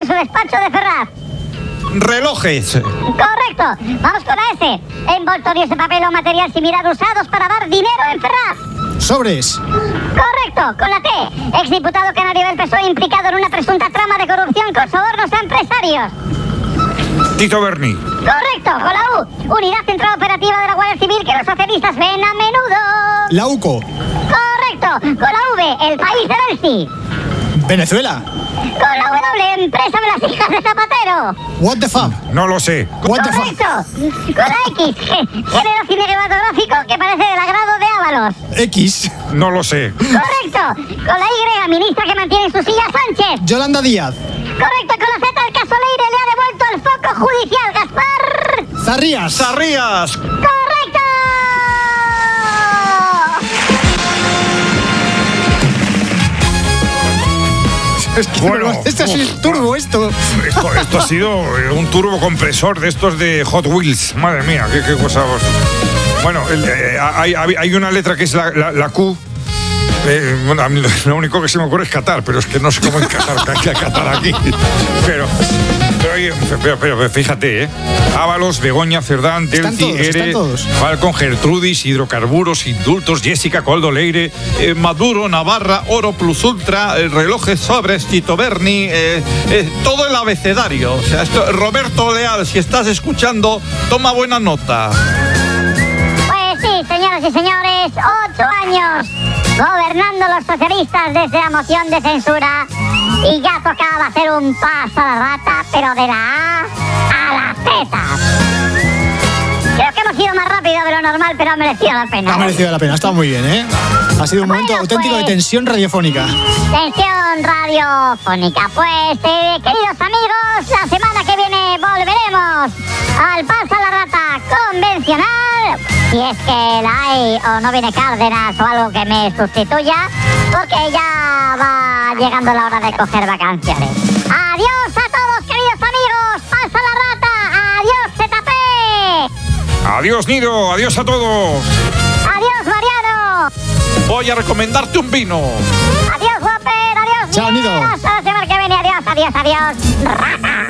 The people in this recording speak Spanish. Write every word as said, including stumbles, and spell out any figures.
en su despacho de Ferraz? Relojes. Correcto. Vamos con la S. Envoltorios de papel o material similar usados para dar dinero en Ferraz. Sobres. Correcto. Con la T. Exdiputado canario del P S O E implicado en una presunta trama de corrupción con sobornos a empresarios. Tito Berni. Correcto. Con la U. Unidad Central Operativa de la Guardia Civil que los socialistas ven a menudo. La UCO. Correcto. Con la V. El país de Belsi. Venezuela. Con la W. Empresa de las hijas de Zapatero. What the fuck. No lo sé. What the fuck. Correcto. Con la X. Género cinematográfico que parece del agrado de Ábalos. X. No lo sé. Correcto. Con la Y. Ministra que mantiene en su silla Sánchez. Yolanda Díaz. Correcto. Con la Z. El caso Leire le ha devuelto el foco judicial. Gaspar Zarrías. Zarrías. Correcto. Es que Bueno, no, este ha sido uf, turbo esto. Esto, esto ha sido un turbo compresor de estos de Hot Wheels. Madre mía, qué, qué cosa. Bueno, el, eh, hay, hay una letra que es la, la, la Q. Eh, bueno, a mí lo único que se me ocurre es Qatar, pero es que no sé cómo encajar que hay que Qatar aquí. Pero, pero, oye, pero, pero fíjate, ¿eh? Ábalos, Begoña, Cerdán, Delci, Ere, Falcon, Gertrudis, Hidrocarburos, Indultos, Jessica, Coldo, Leire, eh, Maduro, Navarra, Oro Plus Ultra, eh, Relojes, Sobres, Tito Berni, eh, eh, todo el abecedario. O sea, esto, Roberto Leal, si estás escuchando, toma buena nota. Pues sí, señoras y señores, ocho años gobernando los socialistas desde la moción de censura y ya tocaba hacer un paso a la rata, pero de la A a la Z. Creo que hemos ido más rápido de lo normal, pero ha merecido la pena. Ha merecido la pena, ha estado muy bien, ¿eh? Ha sido un momento Bueno, auténtico pues, de tensión radiofónica. Tensión radiofónica. Pues, eh, queridos amigos, la semana que viene volveremos al paso a la rata convencional. Si es que la hay o no viene Cárdenas o algo que me sustituya, porque ya va llegando la hora de coger vacaciones. Adiós a todos, queridos amigos. Pasa la rata. Adiós, Z P. Adiós, Nido. Adiós a todos. Adiós, Mariano. Voy a recomendarte un vino. Adiós, Whopper. Adiós, Chao, Nido. Hasta la semana que viene. Adiós, adiós, adiós. Rata.